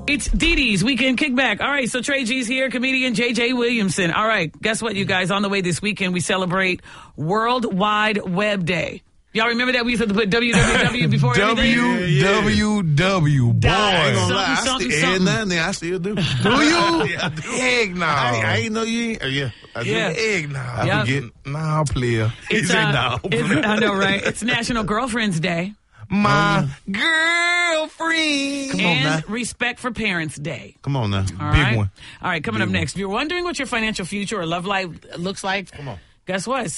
It's Dee Dee's Weekend Kickback. All right, so Trey G's here, comedian J.J. Williamson. All right, guess what, you guys? On the way this weekend, we celebrate World Wide Web Day. Y'all remember that? We used to put www before everything? www, boy. I ain't gonna lie. I Something. I still do. Do you? Yeah, I do. Heck no. I ain't know you ain't. Yeah. I do. Yeah. Heck no. Yep. forget. Nah, player. He said no. I know, right? It's National Girlfriend's Day. My girlfriend. Come on And now. Respect for Parents Day. Come on now. All Big right? one. All right, coming up next. If you're wondering what your financial future or love life looks like, Come on. guess what?